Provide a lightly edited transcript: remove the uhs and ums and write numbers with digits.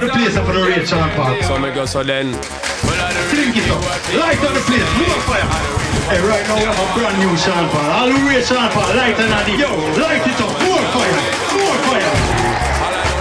the place for the rate, Sean Paul. So me go so then. Drink it up. Light on the place. More fire. Hey, right now we have a brand new Sean Paul. All the way Sean Paul. Light on the. Yo, light it up. More fire. More fire.